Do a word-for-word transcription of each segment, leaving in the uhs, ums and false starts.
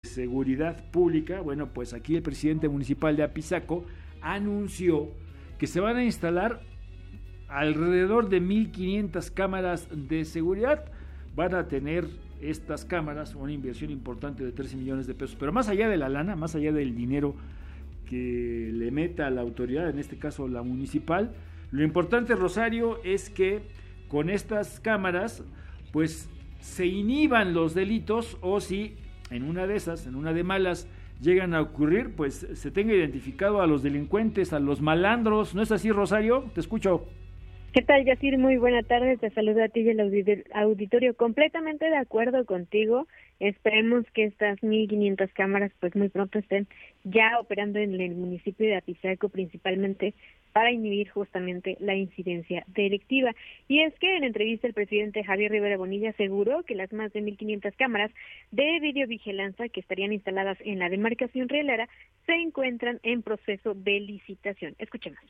Seguridad Pública, bueno, pues aquí el presidente municipal de Apizaco anunció que se van a instalar alrededor de mil quinientas cámaras de seguridad. Van a tener estas cámaras una inversión importante de trece millones de pesos, pero más allá de la lana, más allá del dinero que le meta a la autoridad, en este caso la municipal, lo importante, Rosario, es que con estas cámaras pues se inhiban los delitos, o si en una de esas, en una de malas, llegan a ocurrir, pues se tenga identificado a los delincuentes, a los malandros. ¿No es así, Rosario? Te escucho. ¿Qué tal, Yacir? Muy buena tarde, te saludo a ti y el auditorio. Completamente de acuerdo contigo. Esperemos que estas mil quinientas cámaras pues muy pronto estén ya operando en el municipio de Apizaco, principalmente para inhibir justamente la incidencia delictiva. Y es que en entrevista el presidente Javier Rivera Bonilla aseguró que las más de mil quinientas cámaras de videovigilancia que estarían instaladas en la demarcación rielera se encuentran en proceso de licitación. Escuchemos.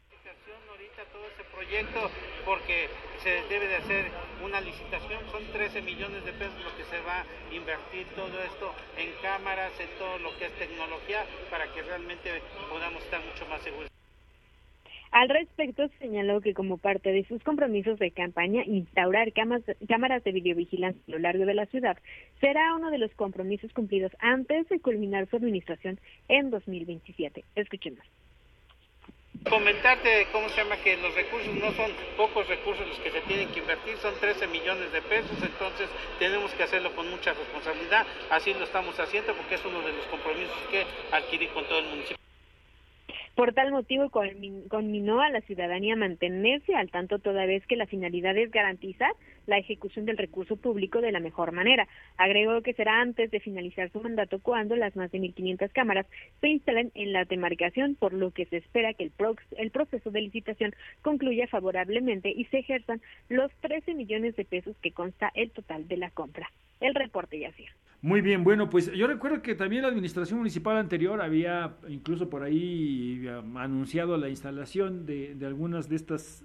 Todo ese proyecto, porque se debe de hacer una licitación, son trece millones de pesos lo que se va a invertir todo esto en cámaras, en todo lo que es tecnología, para que realmente podamos estar mucho más seguros. Al respecto, señaló que como parte de sus compromisos de campaña, instaurar cámaras, cámaras de videovigilancia a lo largo de la ciudad será uno de los compromisos cumplidos antes de culminar su administración en dos mil veintisiete. Escuchemos. Comentarte, ¿cómo se llama? Que los recursos no son pocos recursos los que se tienen que invertir, son trece millones de pesos, entonces tenemos que hacerlo con mucha responsabilidad, así lo estamos haciendo porque es uno de los compromisos que adquirí con todo el municipio. Por tal motivo, conminó a la ciudadanía mantenerse al tanto toda vez que la finalidad es garantizar la ejecución del recurso público de la mejor manera. Agregó que será antes de finalizar su mandato cuando las más de mil quinientas cámaras se instalen en la demarcación, por lo que se espera que el, pro el proceso de licitación concluya favorablemente y se ejerzan los trece millones de pesos que consta el total de la compra. El reporte, ya sea. Muy bien, bueno, pues yo recuerdo que también la administración municipal anterior había incluso por ahí anunciado la instalación de, de algunas de estas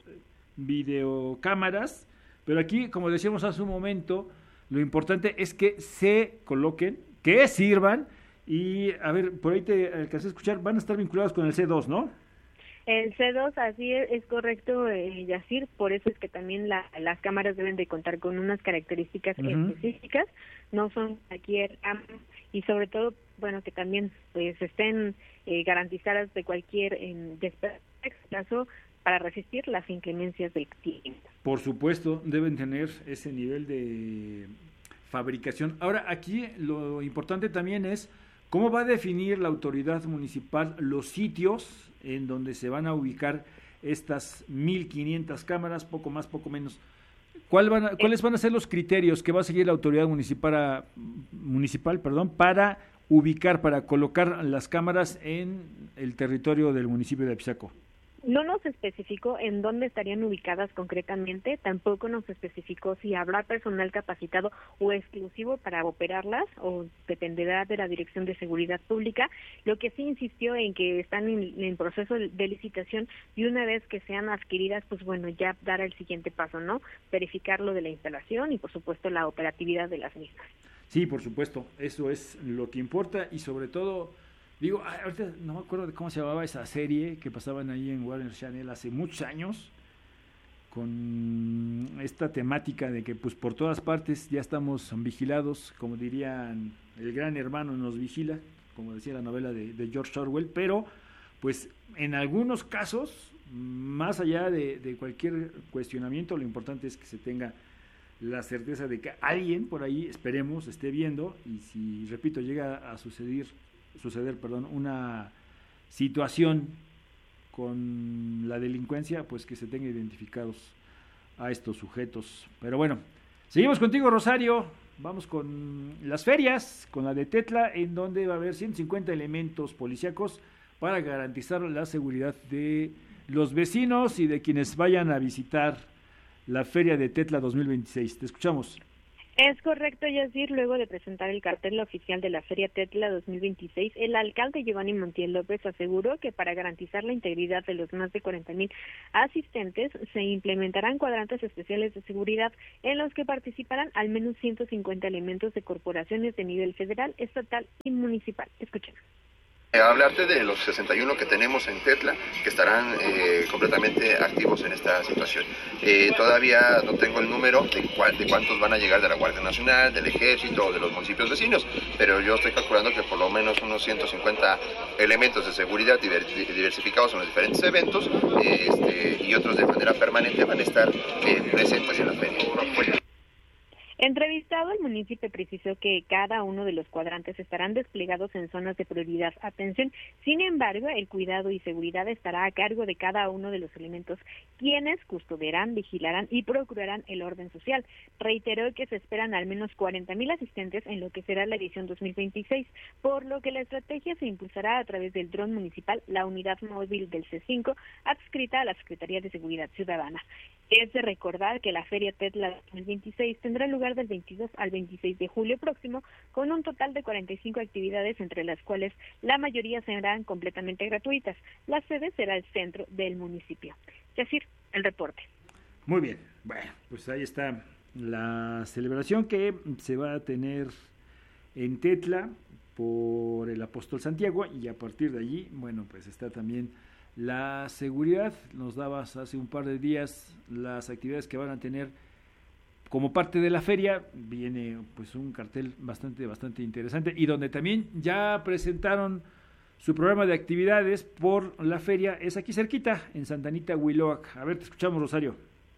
videocámaras, pero aquí, como decíamos hace un momento, lo importante es que se coloquen, que sirvan, y a ver, por ahí te alcancé a escuchar, van a estar vinculados con el C dos, ¿no? El C dos, así es, es correcto, eh, Yacir, por eso es que también la, las cámaras deben de contar con unas características uh-huh. específicas, no son cualquier y sobre todo, bueno, que también pues estén eh, garantizadas de cualquier eh, caso para resistir las inclemencias del clima. Por supuesto, deben tener ese nivel de fabricación. Ahora, aquí lo importante también es cómo va a definir la autoridad municipal los sitios en donde se van a ubicar estas mil quinientas cámaras, poco más, poco menos. ¿Cuál van a, ¿Cuáles van a ser los criterios que va a seguir la autoridad municipal, a, municipal perdón, para ubicar, para colocar las cámaras en el territorio del municipio de Apizaco? No nos especificó en dónde estarían ubicadas concretamente, tampoco nos especificó si habrá personal capacitado o exclusivo para operarlas, o dependerá de la Dirección de Seguridad Pública. Lo que sí insistió en que están en, en proceso de licitación, y una vez que sean adquiridas, pues bueno, ya dar el siguiente paso, ¿no? Verificar lo de la instalación y por supuesto la operatividad de las mismas. Sí, por supuesto, eso es lo que importa, y sobre todo, digo, ahorita no me acuerdo de cómo se llamaba esa serie que pasaban ahí en Warner Channel hace muchos años, con esta temática de que pues por todas partes ya estamos vigilados, como dirían, el gran hermano nos vigila, como decía la novela de, de George Orwell, pero pues en algunos casos, más allá de, de cualquier cuestionamiento, lo importante es que se tenga la certeza de que alguien por ahí, esperemos, esté viendo, y si, repito, llega a suceder suceder, perdón, una situación con la delincuencia, pues que se tenga identificados a estos sujetos. Pero bueno, seguimos contigo, Rosario. Vamos con las ferias, con la de Tetla, en donde va a haber ciento cincuenta elementos policíacos para garantizar la seguridad de los vecinos y de quienes vayan a visitar la feria de Tetla dos mil veintiséis. Te escuchamos. Es correcto, Yacir. Luego de presentar el cartel oficial de la Feria Tetla dos mil veintiséis, el alcalde Giovanni Montiel López aseguró que para garantizar la integridad de los más de cuarenta mil asistentes, se implementarán cuadrantes especiales de seguridad en los que participarán al menos ciento cincuenta elementos de corporaciones de nivel federal, estatal y municipal. Escuchen. Hablarte de los sesenta y uno que tenemos en Tetla, que estarán eh, completamente activos en esta situación. Eh, todavía no tengo el número de, cuál, de cuántos van a llegar de la Guardia Nacional, del Ejército o de los municipios vecinos, pero yo estoy calculando que por lo menos unos ciento cincuenta elementos de seguridad diversificados en los diferentes eventos eh, este, y otros de manera permanente van a estar eh, presentes en la feria. Entrevistado, el municipio precisó que cada uno de los cuadrantes estarán desplegados en zonas de prioridad. Atención, sin embargo, el cuidado y seguridad estará a cargo de cada uno de los elementos, quienes custodiarán, vigilarán y procurarán el orden social. Reiteró que se esperan al menos cuarenta mil asistentes en lo que será la edición dos mil veintiséis, por lo que la estrategia se impulsará a través del dron municipal, la unidad móvil del C cinco, adscrita a la Secretaría de Seguridad Ciudadana. Es de recordar que la Feria Tetla dos mil veintiséis tendrá lugar del veintidós al veintiséis de julio próximo, con un total de cuarenta y cinco actividades, entre las cuales la mayoría serán completamente gratuitas. La sede será el centro del municipio. Es decir, el reporte. Muy bien, bueno, pues ahí está la celebración que se va a tener en Tetla por el Apóstol Santiago, y a partir de allí, bueno, pues está también la seguridad. Nos dabas hace un par de días las actividades que van a tener como parte de la feria. Viene pues un cartel bastante bastante interesante, y donde también ya presentaron su programa de actividades por la feria. Es aquí cerquita, en Santa Anita, Huiloac. A ver, te escuchamos, Rosario.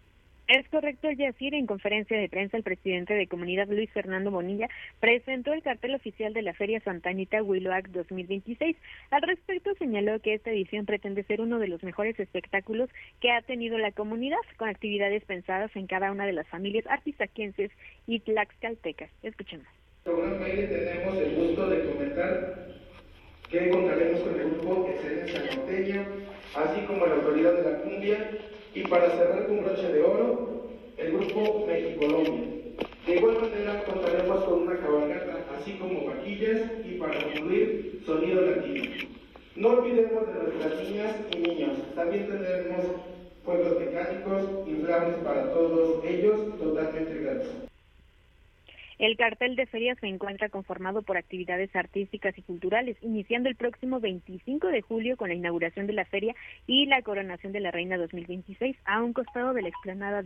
Es correcto, Yacir. En conferencia de prensa, el presidente de Comunidad, Luis Fernando Bonilla, presentó el cartel oficial de la Feria Santa Anita Huiloac dos mil veintiséis. Al respecto, señaló que esta edición pretende ser uno de los mejores espectáculos que ha tenido la comunidad, con actividades pensadas en cada una de las familias artisaquenses y tlaxcaltecas. Escuchemos. Programa Baile tenemos el gusto de comentar que contaremos con el grupo Excelencia Norteña, así como la autoridad de la cumbia, y para cerrar con broche de oro, el grupo Mexicolombia. De igual manera contaremos con una cabalgata, así como vaquillas, y para concluir, sonido latino. No olvidemos de nuestras niñas y niños. También tendremos juegos mecánicos, inflables para todos ellos, totalmente gratis. El cartel de feria se encuentra conformado por actividades artísticas y culturales, iniciando el próximo veinticinco de julio con la inauguración de la feria y la coronación de la Reina dos mil veintiséis, a un costado de la explanada de